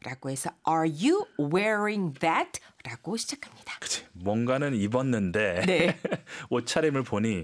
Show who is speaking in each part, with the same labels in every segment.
Speaker 1: 라고 해서 Are you wearing that? 라고 시작합니다.
Speaker 2: 그치. 뭔가는 입었는데
Speaker 1: 네.
Speaker 2: 옷차림을 보니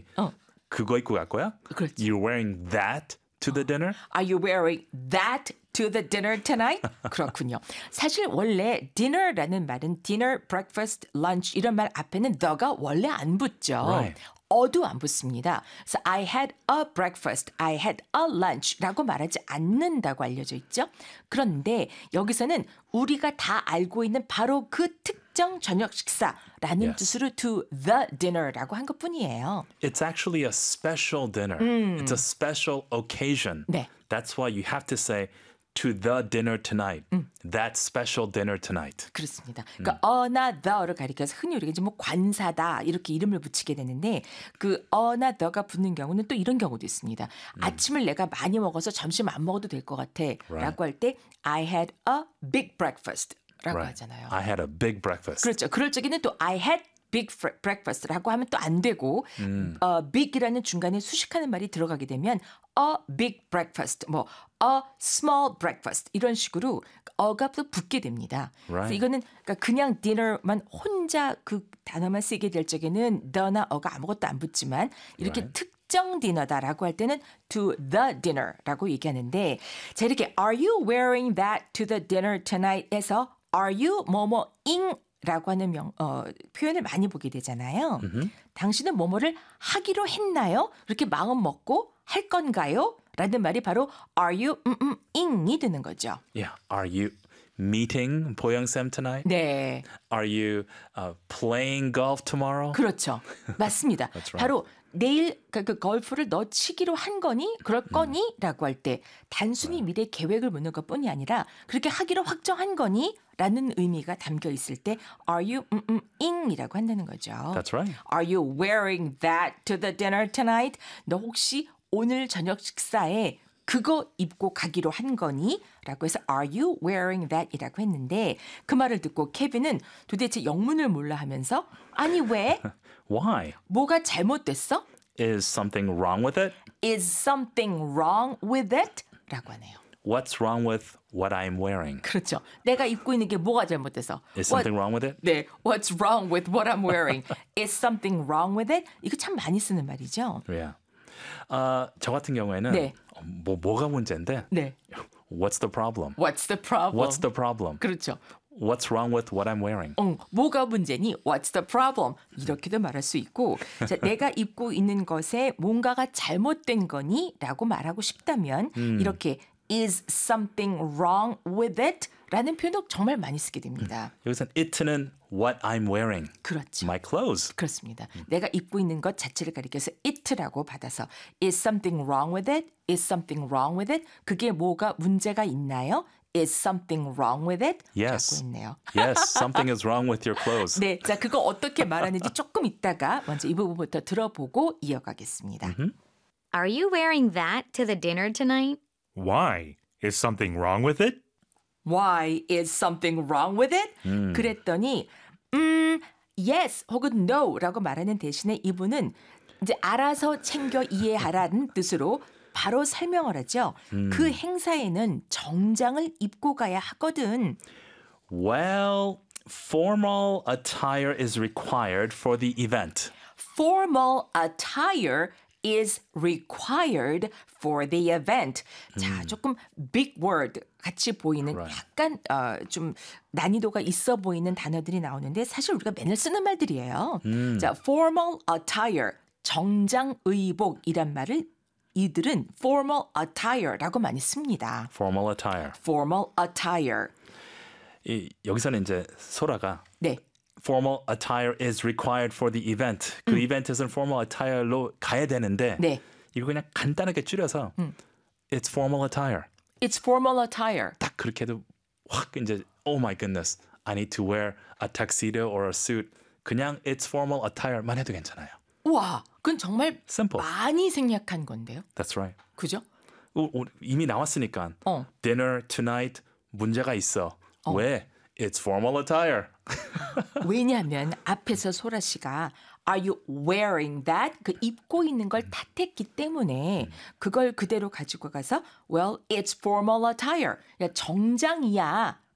Speaker 2: 그거 입고 갈 거야?
Speaker 1: 그렇지.
Speaker 2: You're wearing that to the dinner?
Speaker 1: Are you wearing that to the dinner tonight? 그렇군요. 사실 원래 dinner라는 말은 dinner, breakfast, lunch 이런 말 앞에는 the가 원래 안 붙죠.
Speaker 2: Right.
Speaker 1: 어도 안 붙습니다. 그래서 I had a breakfast, I had a lunch라고 말하지 않는다고 알려져 있죠. 그런데 여기서는 우리가 다 알고 있는 바로 그 특정 저녁 식사라는
Speaker 2: Yes.
Speaker 1: 뜻으로 to the dinner라고 한 것뿐이에요.
Speaker 2: It's actually a special dinner. It's a special occasion.
Speaker 1: 네.
Speaker 2: That's why you have to say to the dinner tonight. That special dinner tonight.
Speaker 1: 그렇습니다. 그러니까 어나 the를 가리켜서 흔히 우리가 이제 뭐 관사다 이렇게 이름을 붙이게 되는데 그 어나 the가 붙는 경우는 또 이런 경우도 있습니다. 아침을 내가 많이 먹어서 점심 안 먹어도 될 것 같아라고 할 때 I had a big breakfast라고
Speaker 2: Right.
Speaker 1: 하잖아요.
Speaker 2: I had a big breakfast.
Speaker 1: 그렇죠. 그럴 적에는 또 I had big breakfast라고 하면 또 안 되고 big이라는 중간에 수식하는 말이 들어가게 되면 a big breakfast, 뭐 a small breakfast 이런 식으로 어가 또 붙게 됩니다. 그래서
Speaker 2: Right.
Speaker 1: 이거는 그러니까 그냥 dinner만 혼자 그 단어만 쓰게 될 적에는 the나 어가 아무것도 안 붙지만 이렇게
Speaker 2: Right.
Speaker 1: 특정 디너다라고 할 때는 to the dinner라고 얘기하는데 자 이렇게 Are you wearing that to the dinner tonight?에서 Are you 뭐뭐잉 라고 하는 표현을 많이 보게 되잖아요. 당신은 뭐뭐를 하기로 했나요? 그렇게 마음 먹고 할 건가요? 라는 말이 바로 Are you ing이 되는 거죠.
Speaker 2: Yeah. Are you meeting 보영쌤 tonight?
Speaker 1: 네.
Speaker 2: Are you playing golf tomorrow?
Speaker 1: 그렇죠. 맞습니다.
Speaker 2: That's right.
Speaker 1: 바로 내일 그 골프를 너 치기로 한 거니? 그럴 거니? 라고 할 때 단순히 미래 계획을 묻는 것뿐이 아니라 그렇게 하기로 확정한 거니? 라는 의미가 담겨 있을 때 Are you ing이라고 한다는 거죠.
Speaker 2: That's right.
Speaker 1: Are you wearing that to the dinner tonight? 너 혹시 오늘 저녁 식사에 그거 입고 가기로 한 거니? 라고 해서 Are you wearing that? 이라고 했는데 그 말을 듣고 케빈은 도대체 영문을 몰라 하면서 아니 왜?
Speaker 2: Why?
Speaker 1: 뭐가 잘못됐어?
Speaker 2: Is something wrong with it?
Speaker 1: Is something wrong with it? 라고 하네요.
Speaker 2: What's wrong with what I'm wearing?
Speaker 1: 그렇죠. 내가 입고 있는 게 뭐가 잘못돼서.
Speaker 2: Is something wrong with it?
Speaker 1: 네. What's wrong with what I'm wearing? Is something wrong with it? 이거 참 많이 쓰는 말이죠.
Speaker 2: Yeah. 저 같은 경우에는
Speaker 1: 네.
Speaker 2: 뭐가 문제인데?
Speaker 1: 네.
Speaker 2: What's the problem?
Speaker 1: What's the problem?
Speaker 2: What's the problem?
Speaker 1: 그렇죠.
Speaker 2: What's wrong with what I'm wearing?
Speaker 1: 뭐가 문제니? What's the problem? 이렇게도 말할 수 있고 자, 내가 입고 있는 것에 뭔가가 잘못된 거니? 라고 말하고 싶다면 이렇게 Is something wrong with it? 라는 표현도 정말 많이 쓰게 됩니다.
Speaker 2: 여기서는 it는 what I'm wearing.
Speaker 1: 그렇죠.
Speaker 2: My clothes.
Speaker 1: 그렇습니다. 내가 입고 있는 것 자체를 가리켜서 it라고 받아서 Is something wrong with it? Is something wrong with it? 그게 뭐가 문제가 있나요? Is something wrong with it?
Speaker 2: Yes.
Speaker 1: 라고 했네요.
Speaker 2: Yes, something is wrong with your clothes.
Speaker 1: 네, 자 그거 어떻게 말하는지 조금 이따가 먼저 이 부분부터 들어보고 이어가겠습니다.
Speaker 3: Are you wearing that to the dinner tonight?
Speaker 4: Why? Is something wrong with it?
Speaker 1: Why is something wrong with it? 그랬더니 yes 혹은 no라고 말하는 대신에 이분은 이제 알아서 챙겨 이해하라는 뜻으로 바로 설명을 하죠. 그 행사에는 정장을 입고 가야 하거든.
Speaker 2: Well, formal attire is required for the event.
Speaker 1: Formal attire is required for the event. 자, 조금 big word 같이 보이는
Speaker 2: Right.
Speaker 1: 약간 좀 난이도가 있어 보이는 단어들이 나오는데 사실 우리가 맨날 쓰는 말들이에요. 자, formal attire, 정장 의복이란 말을 이들은 formal attire라고 많이 씁니다.
Speaker 2: Formal attire.
Speaker 1: formal attire.
Speaker 2: 여기서는 이제 소라가
Speaker 1: 네.
Speaker 2: formal attire is required for the event. 그 이벤트에서는 formal attire로 가야 되는데
Speaker 1: 네.
Speaker 2: 이거 그냥 간단하게 줄여서 it's formal attire.
Speaker 1: It's formal attire.
Speaker 2: 딱 그렇게 해도 확 이제 oh my goodness, I need to wear a tuxedo or a suit. 그냥 it's formal attire만 해도 괜찮아요.
Speaker 1: 와, 그건 정말
Speaker 2: Simple.
Speaker 1: 많이 생략한 건데요.
Speaker 2: That's right.
Speaker 1: 그죠?
Speaker 2: 이미 나왔으니까 dinner tonight 문제가 있어. 왜? It's formal attire.
Speaker 1: 왜냐하면 앞에서 소라 씨가 Are you wearing that? 그 입고 있는 걸 탓했기 때문에 그걸 그대로 가지고 가서 Well, it's formal attire. 야, 정장이야